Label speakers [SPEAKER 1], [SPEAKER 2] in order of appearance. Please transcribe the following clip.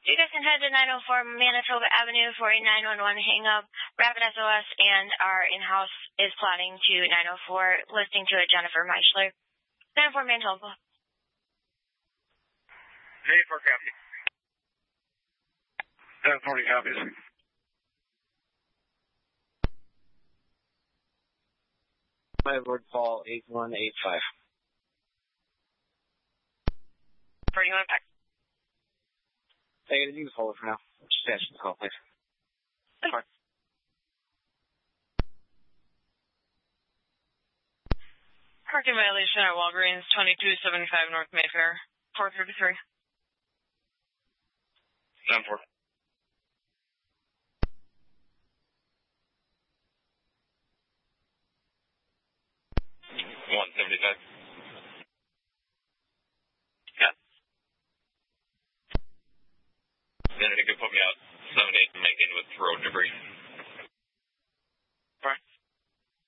[SPEAKER 1] You guys can head to 904 Manitoba Avenue for a 911 hang-up. Rapid SOS and our in-house is plotting to 904, listing to a Jennifer Meischler. 904 Manitoba.
[SPEAKER 2] 94 copy.
[SPEAKER 3] 1040 copies.
[SPEAKER 4] My word call 8185.
[SPEAKER 1] 41 back.
[SPEAKER 4] Hey, you can hold it for now. Just answer the call, please.
[SPEAKER 1] Fine.
[SPEAKER 5] Parking violation at Walgreens, 2275 North Mayfair, 433.
[SPEAKER 2] 10-4. 175. Yeah. Then it could put me out 7-8 Macon with road debris.